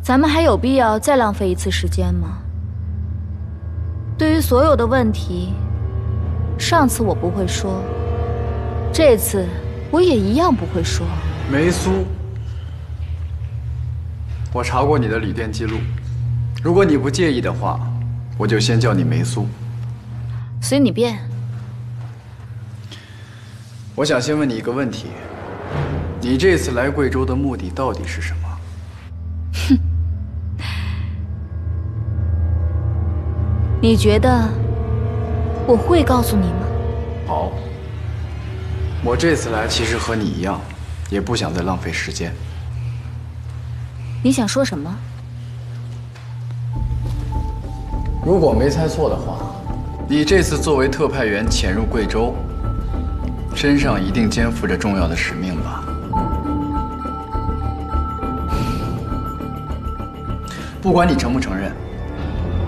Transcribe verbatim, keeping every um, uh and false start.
咱们还有必要再浪费一次时间吗？对于所有的问题，上次我不会说，这次我也一样不会说。 梅苏，我查过你的旅店记录，如果你不介意的话，我就先叫你梅苏。 随你便。 我想先问你一个问题：你这次来贵州的目的到底是什么？ 哼，你觉得我会告诉你吗？ 好，我这次来其实和你一样，也不想再浪费时间。 你想说什么？ 如果没猜错的话，你这次作为特派员潜入贵州，身上一定肩负着重要的使命吧？不管你承不承认，